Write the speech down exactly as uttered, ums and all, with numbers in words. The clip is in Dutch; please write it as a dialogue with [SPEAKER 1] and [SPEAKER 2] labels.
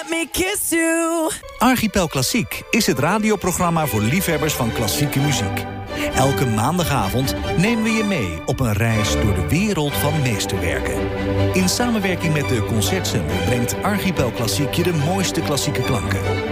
[SPEAKER 1] let me kiss you.
[SPEAKER 2] Archipel Klassiek is het radioprogramma voor liefhebbers van klassieke muziek. Elke maandagavond nemen we je mee op een reis door de wereld van meesterwerken. In samenwerking met de Concertzender brengt Archipel Klassiek je de mooiste klassieke klanken.